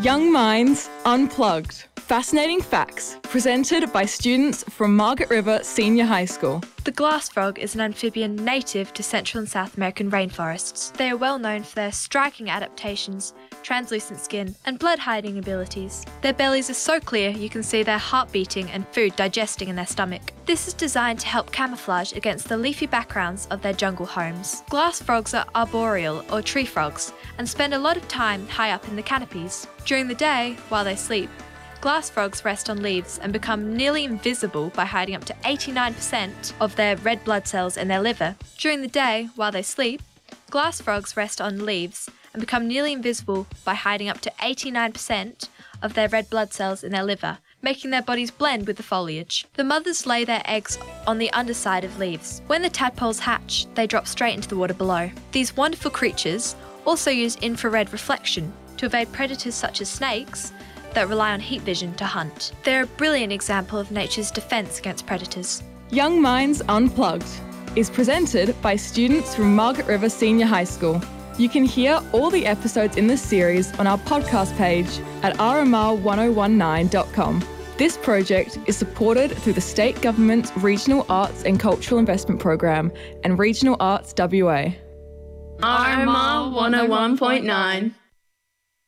Young Minds Unplugged. Fascinating facts presented by students from Margaret River Senior High School. The glass frog is an amphibian native to Central and South American rainforests. They are well known for their striking adaptations, translucent skin, and blood-hiding abilities. Their bellies are so clear you can see their heart beating and food digesting in their stomach. This is designed to help camouflage against the leafy backgrounds of their jungle homes. Glass frogs are arboreal or tree frogs and spend a lot of time high up in the canopies. During the day, while they sleep, glass frogs rest on leaves and become nearly invisible by hiding up to 89% of their red blood cells in their liver. During the day, while they sleep, glass frogs rest on leaves and become nearly invisible by hiding up to 89% of their red blood cells in their liver, making their bodies blend with the foliage. The mothers lay their eggs on the underside of leaves. When the tadpoles hatch, they drop straight into the water below. These wonderful creatures also use infrared reflection to evade predators such as snakes that rely on heat vision to hunt. They're a brilliant example of nature's defence against predators. Young Minds Unplugged is presented by students from Margaret River Senior High School. You can hear all the episodes in this series on our podcast page at rmr1019.com. This project is supported through the State Government's Regional Arts and Cultural Investment Program and Regional Arts WA. RMR 101.9